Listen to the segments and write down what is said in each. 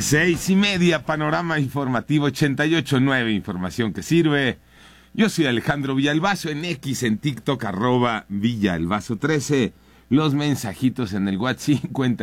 6:30, panorama informativo 88.9, información que sirve. Yo soy Alejandro Villalbazo, en X, en TikTok, @Villalbazo13. Los mensajitos en el WhatsApp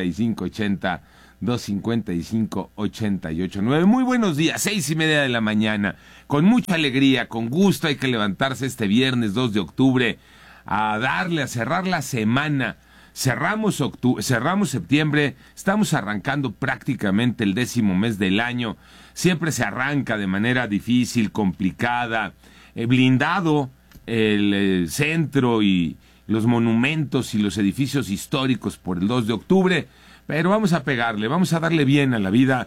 5580-255-889. Muy buenos días, 6:30 de la mañana. Con mucha alegría, con gusto, hay que levantarse este viernes 2 de octubre a darle, a cerrar la semana. Cerramos septiembre, estamos arrancando prácticamente el 10º mes del año. Siempre se arranca de manera difícil, complicada, blindado el centro y los monumentos y los edificios históricos por el 2 de octubre, pero vamos a pegarle, vamos a darle bien a la vida,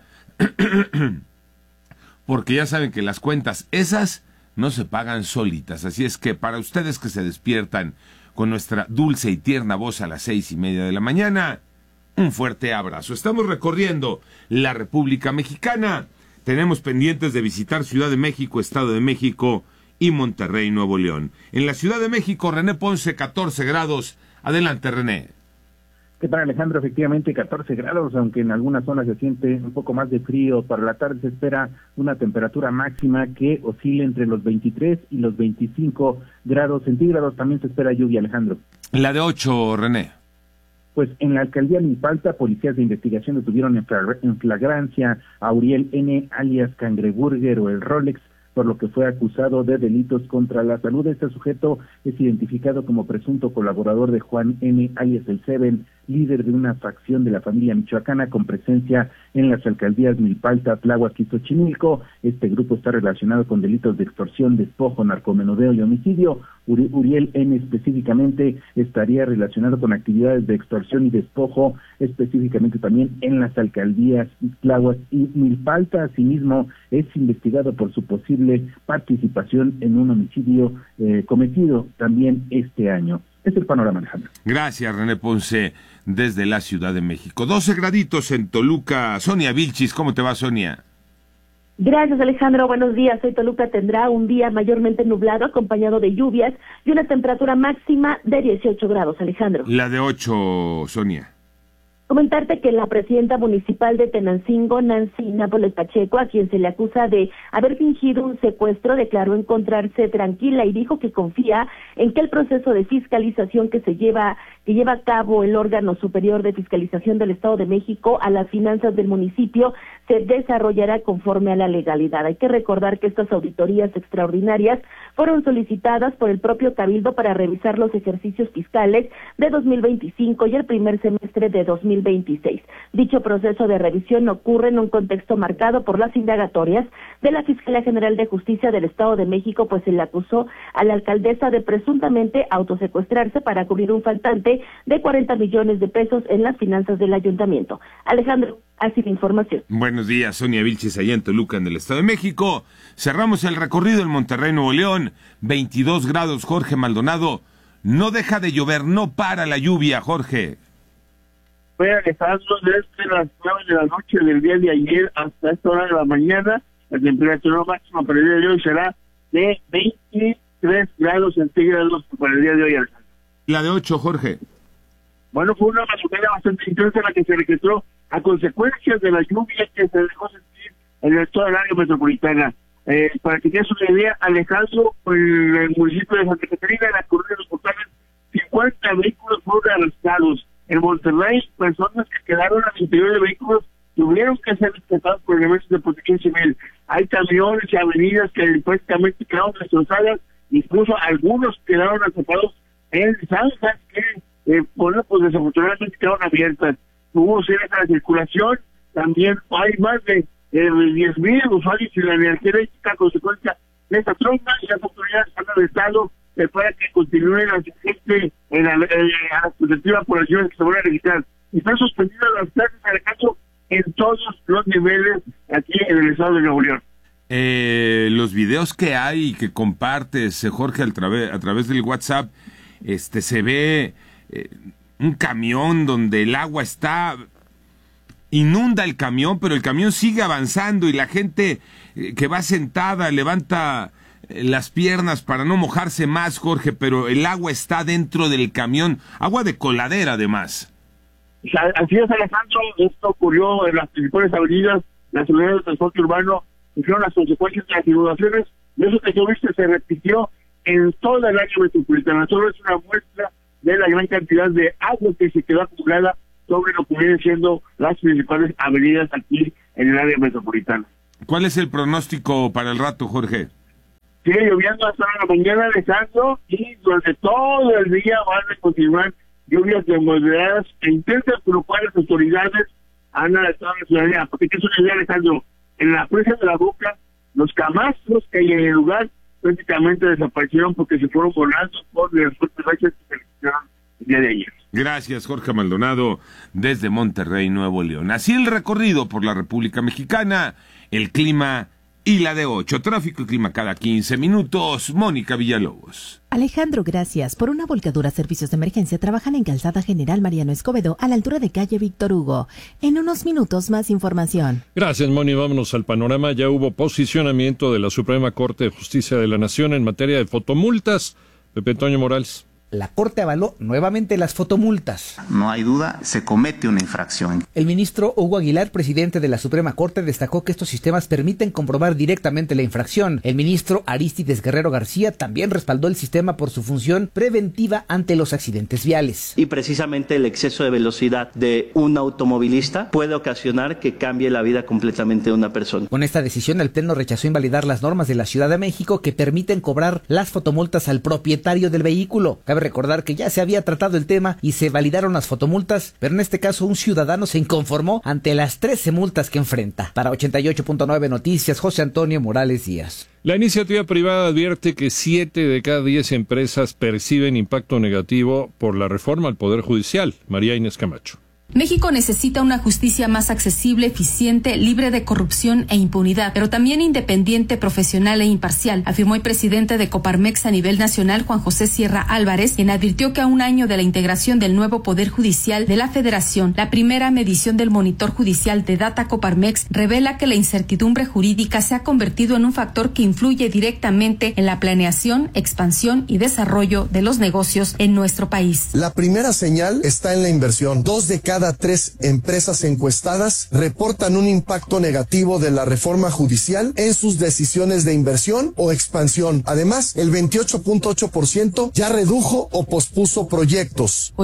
porque ya saben que las cuentas esas no se pagan solitas, así es que para ustedes que se despiertan con nuestra dulce y tierna voz a las 6:30 de la mañana, un fuerte abrazo. Estamos recorriendo la República Mexicana, tenemos pendientes de visitar Ciudad de México, Estado de México y Monterrey, Nuevo León. En la Ciudad de México, René Ponce, 14 grados. Adelante, René. ¿Qué tal, Alejandro? Efectivamente, 14 grados, aunque en algunas zonas se siente un poco más de frío. Para la tarde se espera una temperatura máxima que oscile entre los 23 y los 25 grados centígrados. También se espera lluvia, Alejandro. La de 8, René. Pues en la alcaldía de Milpalta, policías de investigación detuvieron en flagrancia a Uriel N., alias Cangreburger o el Rolex, por lo que fue acusado de delitos contra la salud. Este sujeto es identificado como presunto colaborador de Juan N., alias el Seven, líder de una facción de la familia michoacana con presencia en las alcaldías Milpalta, Tláhuac y Xochimilco. Este grupo está relacionado con delitos de extorsión, despojo, narcomenudeo y homicidio. Uriel N. específicamente estaría relacionado con actividades de extorsión y despojo, específicamente también en las alcaldías Tláhuac y Milpalta. Asimismo, es investigado por su posible participación en un homicidio cometido también este año. Es el panorama, Alejandro. Gracias, René Ponce, desde la Ciudad de México. 12 graditos en Toluca. Sonia Vilchis, ¿cómo te va, Sonia? Gracias, Alejandro. Buenos días. Hoy Toluca tendrá un día mayormente nublado, acompañado de lluvias y una temperatura máxima de 18 grados, Alejandro. La de 8, Sonia. Comentarte que la presidenta municipal de Tenancingo, Nancy Nápoles Pacheco, a quien se le acusa de haber fingido un secuestro, declaró encontrarse tranquila y dijo que confía en que el proceso de fiscalización que lleva a cabo el órgano superior de fiscalización del Estado de México a las finanzas del municipio se desarrollará conforme a la legalidad. Hay que recordar que estas auditorías extraordinarias fueron solicitadas por el propio Cabildo para revisar los ejercicios fiscales de 2025 y el primer semestre de 2026. Dicho proceso de revisión ocurre en un contexto marcado por las indagatorias de la Fiscalía General de Justicia del Estado de México, pues se le acusó a la alcaldesa de presuntamente autosecuestrarse para cubrir un faltante de 40 millones de pesos en las finanzas del ayuntamiento. Alejandro, así la información. Buenos días, Sonia Vilchis, allá en Toluca, en el Estado de México. Cerramos el recorrido en Monterrey, Nuevo León. 22 grados, Jorge Maldonado. No deja de llover, no para la lluvia, Jorge. Fue Alejandro desde las 9 de la noche del día de ayer hasta esta hora de la mañana. La temperatura máxima para el día de hoy será de 23 grados centígrados para el día de hoy, Alejandro. La de 8, Jorge. Bueno, fue una madrugada bastante intensa la que se registró a consecuencia de la lluvia que se dejó sentir en toda el área metropolitana. Para que tengas una idea, Alejandro, en el municipio de Santa Catarina, en la Corona de los Portales, 50 vehículos fueron arrestados. En Monterrey, personas que quedaron al interior de vehículos tuvieron que ser rescatadas por elementos de protección civil. Hay camiones y avenidas que prácticamente quedaron destrozadas, incluso algunos quedaron atrapados en zanjas que, pues desafortunadamente quedaron abiertas. Hubo cierres a la circulación, también hay más de 10,000 usuarios en la energía eléctrica a consecuencia de esta tromba, y las autoridades han alertado para que continúen a la expectativa por las lluvias que se van a registrar. Están suspendidas las clases, Alejandro, en todos los niveles aquí en el estado de Nuevo León. Los videos que hay y que compartes, Jorge, a través del WhatsApp, se ve un camión donde el agua inunda el camión, pero el camión sigue avanzando y la gente que va sentada levanta las piernas para no mojarse más, Jorge, pero el agua está dentro del camión, agua de coladera además. Así es, Alejandro, esto ocurrió en las principales avenidas la seguridad del transporte urbano sufrieron las consecuencias de las inundaciones, y eso que yo viste se repitió en toda el área metropolitana. Solo es una muestra de la gran cantidad de agua que se quedó acumulada sobre lo que vienen siendo las principales avenidas aquí en el área metropolitana. ¿Cuál es el pronóstico para el rato, Jorge? Sigue lloviendo hasta la mañana, Alejandro, y durante todo el día van a continuar lluvias de moderadas e intensas, por lo cual las autoridades han alertado a la ciudadanía. Porque ¿qué sucede, Alejandro? En la presa de la Boca, los camastros que hay en el lugar prácticamente desaparecieron porque se fueron volando por las fuertes rachas que se registraron el día de ayer. Gracias, Jorge Maldonado, desde Monterrey, Nuevo León. Así el recorrido por la República Mexicana, el clima y la de 8. Tráfico y clima cada 15 minutos. Mónica Villalobos. Alejandro, gracias. Por una volcadura, servicios de emergencia trabajan en Calzada General Mariano Escobedo, a la altura de calle Víctor Hugo. En unos minutos, más información. Gracias, Moni. Vámonos al panorama. Ya hubo posicionamiento de la Suprema Corte de Justicia de la Nación en materia de fotomultas. Pepe Toño Morales. La Corte avaló nuevamente las fotomultas. No hay duda, se comete una infracción. El ministro Hugo Aguilar, presidente de la Suprema Corte, destacó que estos sistemas permiten comprobar directamente la infracción. El ministro Arístides Guerrero García también respaldó el sistema por su función preventiva ante los accidentes viales. Y precisamente el exceso de velocidad de un automovilista puede ocasionar que cambie la vida completamente de una persona. Con esta decisión, el Pleno rechazó invalidar las normas de la Ciudad de México que permiten cobrar las fotomultas al propietario del vehículo. Cabe recordar que ya se había tratado el tema y se validaron las fotomultas, pero en este caso un ciudadano se inconformó ante las 13 multas que enfrenta. Para 88.9 Noticias, José Antonio Morales Díaz. La iniciativa privada advierte que 7 de cada 10 empresas perciben impacto negativo por la reforma al Poder Judicial. María Inés Camacho. México necesita una justicia más accesible, eficiente, libre de corrupción e impunidad, pero también independiente, profesional e imparcial, afirmó el presidente de Coparmex a nivel nacional, Juan José Sierra Álvarez, quien advirtió que a un año de la integración del nuevo Poder Judicial de la Federación, la primera medición del monitor judicial de Data Coparmex revela que la incertidumbre jurídica se ha convertido en un factor que influye directamente en la planeación, expansión y desarrollo de los negocios en nuestro país. La primera señal está en la inversión. 2 de cada 3 empresas encuestadas reportan un impacto negativo de la reforma judicial en sus decisiones de inversión o expansión. Además, el 28.8% ya redujo o pospuso proyectos.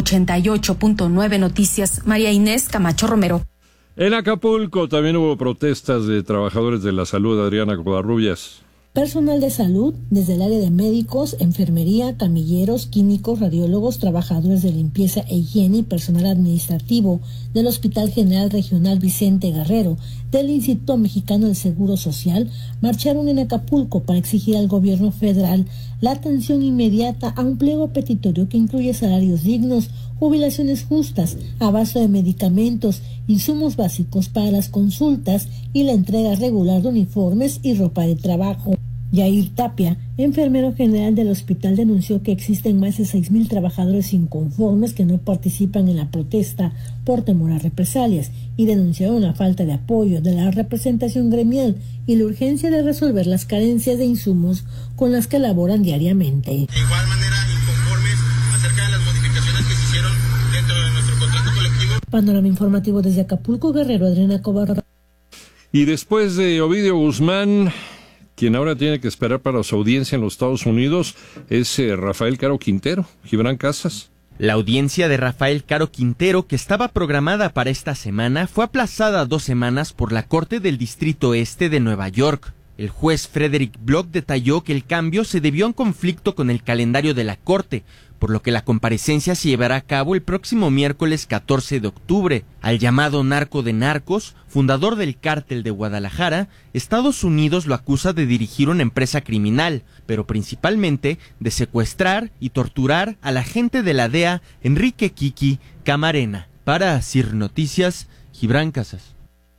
88.9 Noticias, María Inés Camacho Romero. En Acapulco también hubo protestas de trabajadores de la salud. Adriana Covarrubias. Personal de salud, desde el área de médicos, enfermería, camilleros, químicos, radiólogos, trabajadores de limpieza e higiene y personal administrativo del Hospital General Regional Vicente Guerrero, del Instituto Mexicano del Seguro Social, marcharon en Acapulco para exigir al gobierno federal la atención inmediata a un pliego petitorio que incluye salarios dignos, jubilaciones justas, abasto de medicamentos, insumos básicos para las consultas y la entrega regular de uniformes y ropa de trabajo. Yair Tapia, enfermero general del hospital, denunció que existen más de 6,000 trabajadores inconformes que no participan en la protesta por temor a represalias y denunciaron la falta de apoyo de la representación gremial y la urgencia de resolver las carencias de insumos con las que laboran diariamente. De igual manera, inconformes acerca de las modificaciones que se hicieron dentro de nuestro contrato colectivo. Panorama informativo desde Acapulco, Guerrero, Adriana Covarrubias. Y después de Ovidio Guzmán, quien ahora tiene que esperar para su audiencia en los Estados Unidos es Rafael Caro Quintero. Gibran Casas. La audiencia de Rafael Caro Quintero, que estaba programada para esta semana, fue aplazada 2 semanas por la Corte del Distrito Este de Nueva York. El juez Frederick Block detalló que el cambio se debió a un conflicto con el calendario de la Corte, por lo que la comparecencia se llevará a cabo el próximo miércoles 14 de octubre. Al llamado narco de narcos, fundador del cártel de Guadalajara, Estados Unidos lo acusa de dirigir una empresa criminal, pero principalmente de secuestrar y torturar a la agente de la DEA, Enrique Kiki Camarena. Para CIR Noticias, Gibran Casas.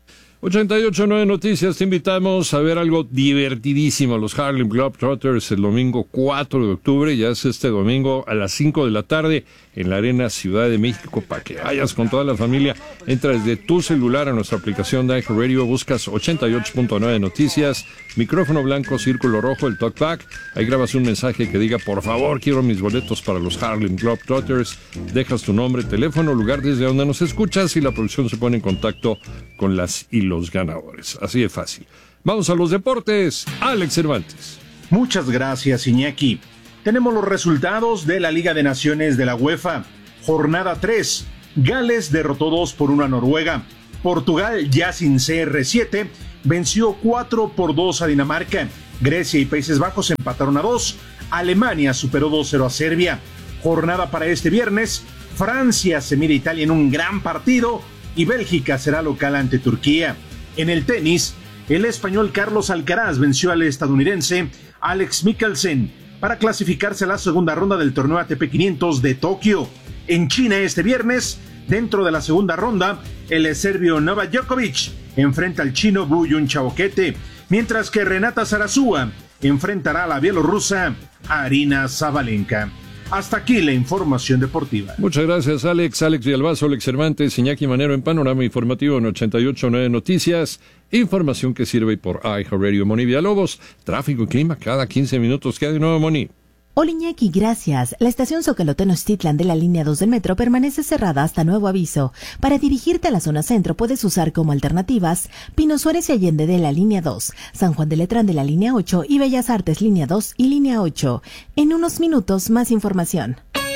88.9 Noticias, te invitamos a ver algo divertidísimo. Los Harlem Globetrotters el domingo 4 de octubre, ya es este domingo a las 5 de la tarde en la Arena Ciudad de México, para que vayas con toda la familia. Entra desde tu celular a nuestra aplicación de iHeartRadio, buscas 88.9 Noticias, micrófono blanco, círculo rojo, el talkback. Ahí grabas un mensaje que diga: por favor, quiero mis boletos para los Harlem Globetrotters. Dejas tu nombre, teléfono, lugar desde donde nos escuchas y la producción se pone en contacto con las y los ganadores. Así de fácil. Vamos a los deportes. Alex Cervantes. Muchas gracias, Iñaki. Tenemos los resultados de la Liga de Naciones de la UEFA. Jornada 3. Gales derrotó 2-1 a Noruega. Portugal, ya sin CR7, venció 4-2 a Dinamarca. Grecia y Países Bajos empataron a 2. Alemania superó 2-0 a Serbia. Jornada para este viernes. Francia se mide a Italia en un gran partido y Bélgica será local ante Turquía. En el tenis, el español Carlos Alcaraz venció al estadounidense Alex Mikkelsen para clasificarse a la segunda ronda del torneo ATP 500 de Tokio. En China este viernes, dentro de la segunda ronda, el serbio Novak Djokovic enfrenta al chino Wu Junchaokete, mientras que Renata Zarazúa enfrentará a la bielorrusa Arina Sabalenka. Hasta aquí la información deportiva. Muchas gracias, Alex. Alex Villalbazo, Alex Cervantes, Iñaki Manero en Panorama Informativo en 88.9 Noticias. Información que sirve por iHeartRadio. Moni Villalobos, tráfico y clima cada 15 minutos. ¿Qué hay de nuevo, Moni? Hola Iñaki, gracias. La estación Zocalotenochtitlan de la línea 2 del metro permanece cerrada hasta nuevo aviso. Para dirigirte a la zona centro puedes usar como alternativas Pino Suárez y Allende de la línea 2, San Juan de Letrán de la línea 8 y Bellas Artes línea 2 y línea 8. En unos minutos más información.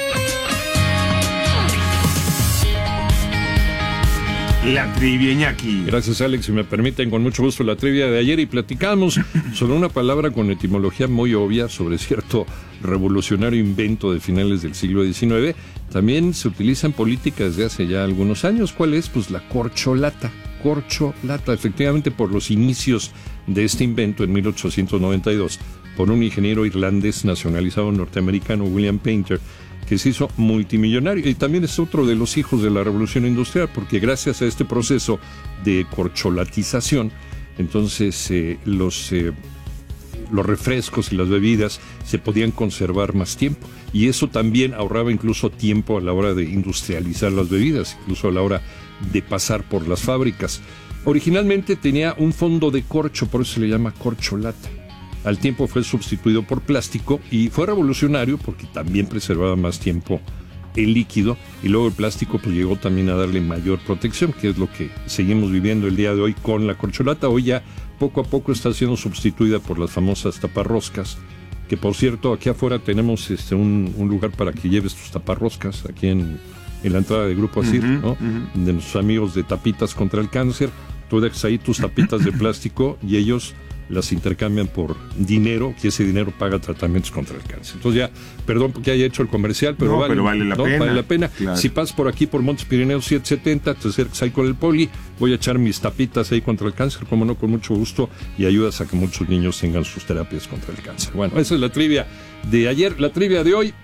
La trivia, Iñaki. Gracias, Alex. Si me permiten, con mucho gusto la trivia de ayer y platicamos sobre una palabra con etimología muy obvia sobre cierto revolucionario invento de finales del siglo XIX. También se utiliza en política desde hace ya algunos años. ¿Cuál es? Pues la corcholata. Corcholata, efectivamente por los inicios de este invento en 1892 por un ingeniero irlandés nacionalizado norteamericano, William Painter, que se hizo multimillonario, y también es otro de los hijos de la revolución industrial, porque gracias a este proceso de corcholatización, entonces los refrescos y las bebidas se podían conservar más tiempo, y eso también ahorraba incluso tiempo a la hora de industrializar las bebidas, incluso a la hora de pasar por las fábricas. Originalmente tenía un fondo de corcho, por eso se le llama corcholata. Al tiempo fue sustituido por plástico y fue revolucionario porque también preservaba más tiempo el líquido, y luego el plástico pues llegó también a darle mayor protección, que es lo que seguimos viviendo el día de hoy con la corcholata. Hoy ya poco a poco está siendo sustituida por las famosas taparroscas, que por cierto aquí afuera tenemos un lugar para que lleves tus taparroscas aquí en la entrada del Grupo Asir, ¿no? De nuestros amigos de Tapitas contra el Cáncer. Tú dejas ahí tus tapitas de plástico y ellos las intercambian por dinero, que ese dinero paga tratamientos contra el cáncer. Entonces ya, perdón porque haya hecho el comercial, pero vale la pena. Vale la pena. Claro. Si pasas por aquí por Montes Pirineos 770, te acercas ahí con el poli, voy a echar mis tapitas ahí contra el cáncer, como no, con mucho gusto, y ayudas a que muchos niños tengan sus terapias contra el cáncer. Bueno, esa es la trivia de ayer. La trivia de hoy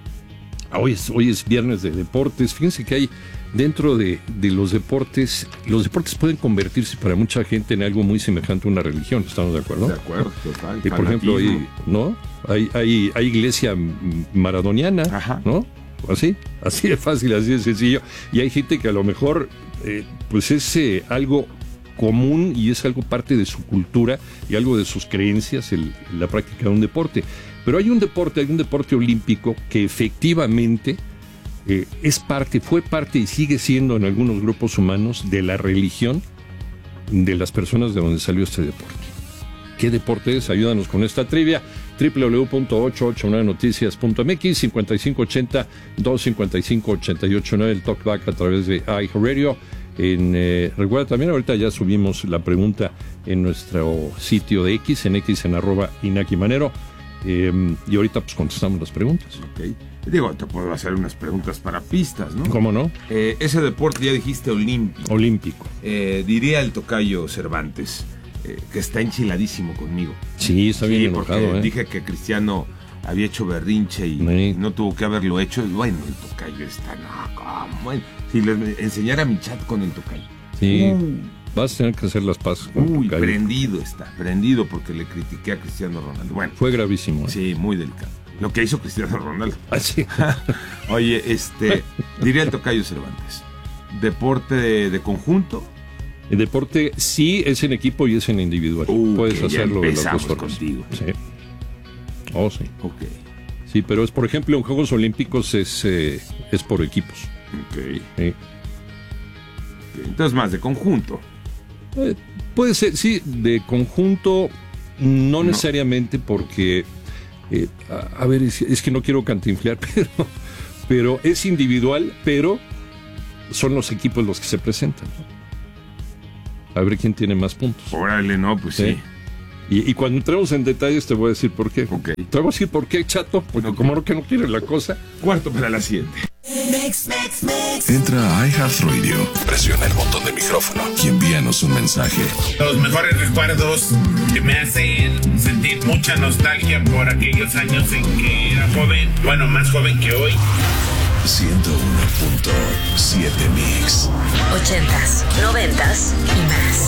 es viernes de deportes. Fíjense que hay dentro de los deportes pueden convertirse para mucha gente en algo muy semejante a una religión. ¿Estamos de acuerdo? De acuerdo, total. Y por ejemplo, hay iglesia maradoniana, ajá, ¿no? Así de fácil, así de sencillo. Y hay gente que a lo mejor pues es algo común y es algo parte de su cultura y algo de sus creencias, la práctica de un deporte. Pero hay un deporte olímpico que efectivamente fue parte y sigue siendo en algunos grupos humanos de la religión de las personas de donde salió este deporte. ¿Qué deporte es? Ayúdanos con esta trivia. www.889noticias.mx 5580-255-889, el talkback a través de iHeartRadio. Recuerda también, ahorita ya subimos la pregunta en nuestro sitio de X, en @Iñaki Manero. Y ahorita pues contestamos las preguntas. Okay. Digo, te puedo hacer unas preguntas para pistas, ¿no? ¿Cómo no? Ese deporte ya dijiste olímpico. Diría el tocayo Cervantes, que está enchiladísimo conmigo. Sí, está bien enojado. Dije que Cristiano había hecho berrinche y no tuvo que haberlo hecho. Bueno, el tocayo está... No, ¿cómo? Si les enseñara mi chat con el tocayo. Sí. Vas a tener que hacer las paces con Uy, prendido porque le critiqué a Cristiano Ronaldo. Bueno, fue gravísimo. Sí, muy delicado. Lo que hizo Cristiano Ronaldo. Ah, sí. Oye, diría el tocayo Cervantes, ¿deporte de conjunto? El deporte sí es en equipo y es en individual. Puedes hacerlo de las dos formas. Contigo. Sí. Oh, sí. Ok. Sí, pero es, por ejemplo, en Juegos Olímpicos es por equipos. Ok. Sí. Entonces más de conjunto. Puede ser, sí, de conjunto, no necesariamente porque, a ver, es que no quiero cantinflear, pero es individual, pero son los equipos los que se presentan. A ver quién tiene más puntos. Órale, no, pues sí. Y cuando entremos en detalles te voy a decir por qué. Okay. Te voy a decir por qué, chato, porque como que no quieres la cosa. 7:15. Entra a iHeartRadio, presiona el botón de micrófono y envíanos un mensaje. Los mejores recuerdos que me hacen sentir mucha nostalgia por aquellos años en que era joven, bueno, más joven que hoy. 101.7 Mix. 80s, 90s y más.